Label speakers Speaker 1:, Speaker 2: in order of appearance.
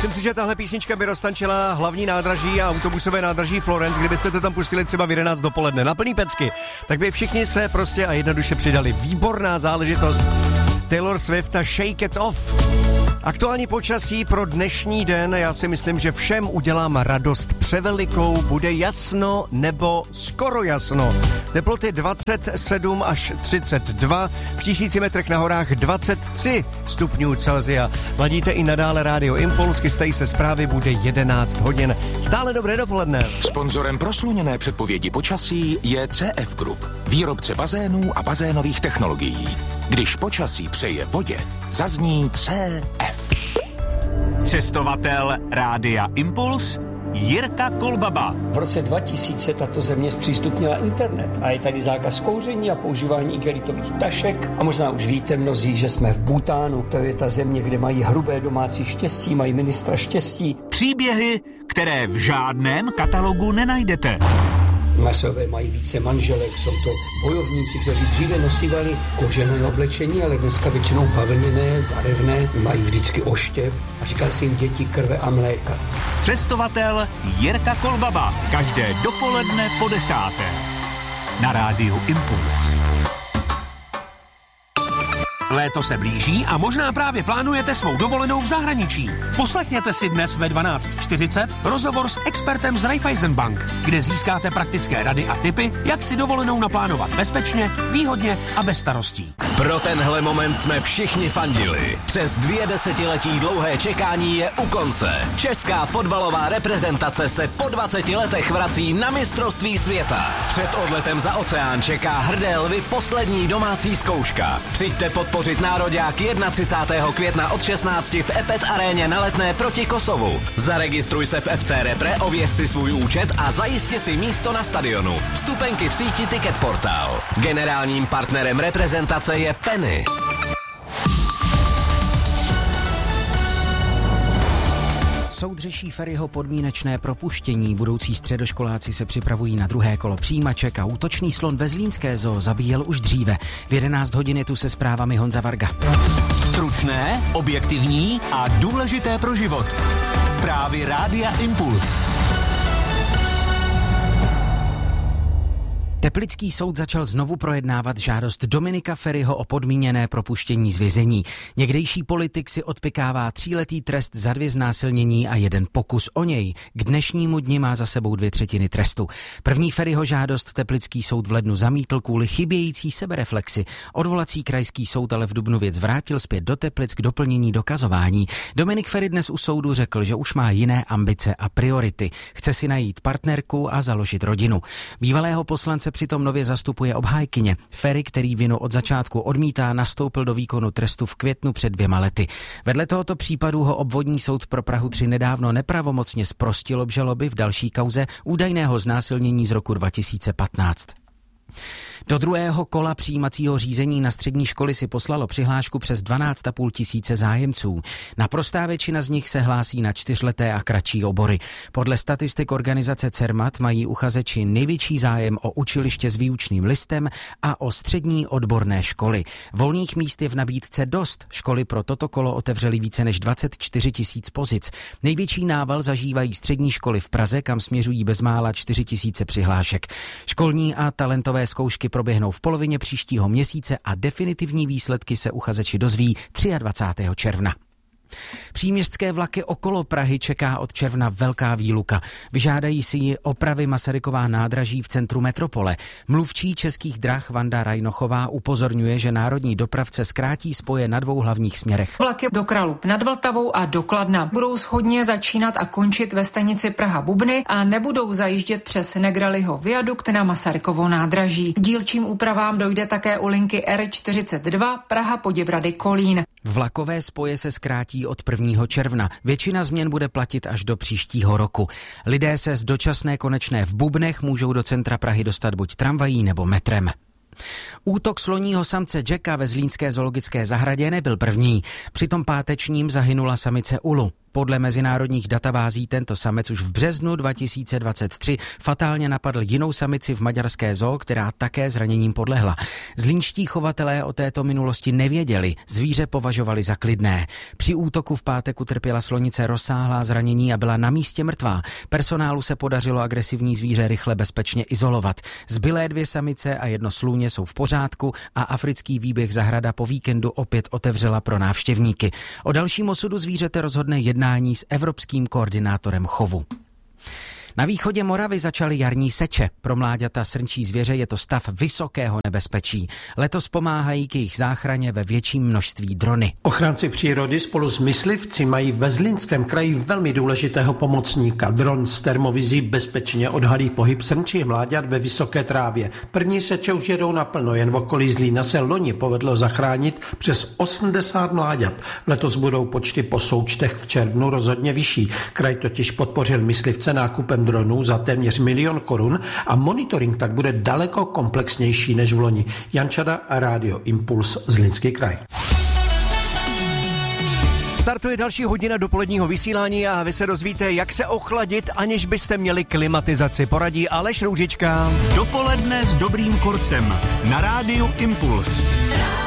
Speaker 1: Myslím si, že tahle písnička by roztančila hlavní nádraží a autobusové nádraží Florence, kdybyste to tam pustili třeba v 11 dopoledne na plný pecky, tak by všichni se prostě a jednoduše přidali. Výborná záležitost Taylor Swift a Shake It Off. Aktuální počasí pro dnešní den, já si myslím, že všem udělám radost převelikou, bude jasno nebo skoro jasno. Teploty 27 až 32, v 1000 metrech na horách 23 stupňů Celsia. Ladíte i nadále Rádio Impuls, chystají se zprávy, bude 11 hodin. Stále dobré dopoledne.
Speaker 2: Sponzorem prosluněné předpovědi počasí je CF Group, výrobce bazénů a bazénových technologií. Když počasí přeje vodě, zazní CF.
Speaker 3: Cestovatel Rádia Impuls Jirka Kolbaba.
Speaker 4: V roce 2000 tato země zpřístupnila internet a je tady zákaz kouření a používání igelitových tašek. A možná už víte mnozí, že jsme v Bhutánu. To je ta země, kde mají hrubé domácí štěstí, mají ministra štěstí.
Speaker 3: Příběhy, které v žádném katalogu nenajdete.
Speaker 4: Masové mají více manželek, jsou to bojovníci, kteří dříve nosívali kožené oblečení, ale dneska většinou bavlněné, barevné, mají vždycky oštěp a říká se jim děti krve a mléka.
Speaker 3: Cestovatel Jirka Kolbaba. Každé dopoledne po 10. Na Rádiu Impuls.
Speaker 5: Léto se blíží a možná právě plánujete svou dovolenou v zahraničí. Poslechněte si dnes ve 12:40 rozhovor s expertem z Raiffeisen Bank, kde získáte praktické rady a tipy, jak si dovolenou naplánovat bezpečně, výhodně a bez starostí.
Speaker 6: Pro tenhle moment jsme všichni fandili. Přes 2 desetiletí dlouhé čekání je u konce. Česká fotbalová reprezentace se po 20 letech vrací na mistrovství světa. Před odletem za oceán čeká hrdé lvy poslední domácí zkouška. Přijďte podpořit nároďák 31. května od 16 v Epet aréně na Letné proti Kosovu. Zaregistruj se v FC Repre, ověz si svůj účet a zajisti si místo na stadionu. Vstupenky v síti Ticket Portal. Generálním partnerem reprezentace je Penny.
Speaker 7: Soud řeší Feriho podmínečné propuštění. Budoucí středoškoláci se připravují na druhé kolo přijímaček a útočný slon ve zlínské zoo zabíjel už dříve. V 11 hodin je tu se zprávami Honza Varga.
Speaker 3: Stručné, objektivní a důležité pro život. Zprávy Rádia Impuls.
Speaker 7: Teplický soud začal znovu projednávat žádost Dominika Feriho o podmíněné propuštění z vězení. Někdejší politik si odpykává 3letý trest za 2 znásilnění a 1 pokus o něj. K dnešnímu dni má za sebou 2/3 trestu. První Feriho žádost teplický soud v lednu zamítl kvůli chybějící sebereflexi. Odvolací krajský soud ale v dubnu věc vrátil zpět do Teplic k doplnění dokazování. Dominik Feri dnes u soudu řekl, že už má jiné ambice a priority. Chce si najít partnerku a založit rodinu. Bývalého poslance přitom nově zastupuje obhájkyně. Feri, který vinu od začátku odmítá, nastoupil do výkonu trestu v květnu před 2 lety. Vedle tohoto případu ho obvodní soud pro Prahu 3 nedávno nepravomocně zprostil obžaloby v další kauze údajného znásilnění z roku 2015. Do druhého kola přijímacího řízení na střední školy si poslalo přihlášku přes 12,5 tisíce zájemců. Naprostá většina z nich se hlásí na 4leté a kratší obory. Podle statistik organizace CERMAT mají uchazeči největší zájem o učiliště s výučným listem a o střední odborné školy. Volných míst je v nabídce dost. Školy pro toto kolo otevřely více než 24 tisíc pozic. Největší nával zažívají střední školy v Praze, kam směřují bezmála 4 tisíce přihlášek. Školní a talentové zkoušky proběhnou v polovině příštího měsíce a definitivní výsledky se uchazeči dozví 23. června. Příměstské vlaky okolo Prahy čeká od června velká výluka. Vyžádají si ji opravy Masaryková nádraží v centru metropole. Mluvčí Českých drah Vanda Rajnochová upozorňuje, že národní dopravce zkrátí spoje na 2 hlavních směrech.
Speaker 8: Vlaky do Kralupy nad Vltavou a do Kladna budou shodně začínat a končit ve stanici Praha-Bubny a nebudou zajíždět přes Negraliho viadukt na Masarykovo nádraží. K dílčím úpravám dojde také u linky R42 Praha-Poděbrady-Kolín.
Speaker 7: Vlakové spoje se zkrátí od 1. června. Většina změn bude platit až do příštího roku. Lidé se z dočasné konečné v Bubnech můžou do centra Prahy dostat buď tramvají nebo metrem. Útok sloního samce Jacka ve zlínské zoologické zahradě nebyl první. Při tom pátečním zahynula samice Ulu. Podle mezinárodních databází tento samec už v březnu 2023 fatálně napadl jinou samici v maďarské zoo, která také zraněním podlehla. Zlínští chovatelé o této minulosti nevěděli, zvíře považovali za klidné. Při útoku v pátek utrpěla slonice rozsáhlá zranění a byla na místě mrtvá. Personálu se podařilo agresivní zvíře rychle bezpečně izolovat. Zbylé 2 samice a 1 slůně jsou v pořádku a africký výběh zahrada po víkendu opět otevřela pro návštěvníky. O dalším osudu zvířete rozhodne jednání s evropským koordinátorem chovu. Na východě Moravy začaly jarní seče. Pro mláďata srnčí zvěře je to stav vysokého nebezpečí. Letos pomáhají k jejich záchraně ve větším množství drony.
Speaker 9: Ochránci přírody spolu s myslivci mají ve Zlínském kraji velmi důležitého pomocníka. Dron s termovizí bezpečně odhalí pohyb srnčích mláďat ve vysoké trávě. První seče už jedou naplno, jen v okolí Zlína se loni povedlo zachránit přes 80 mláďat. Letos budou počty po součtech v červnu rozhodně vyšší. Kraj totiž podpořil myslivce nákupem dronů za téměř 1 000 000 korun a monitoring tak bude daleko komplexnější než v loni. Jan Čada a Rádio Impuls, Zlínský kraj.
Speaker 1: Startuje další hodina dopoledního vysílání a vy se dozvíte, jak se ochladit, aniž byste měli klimatizaci. Poradí Aleš Růžička.
Speaker 3: Dopoledne s dobrým kurcem na Rádiu Impuls.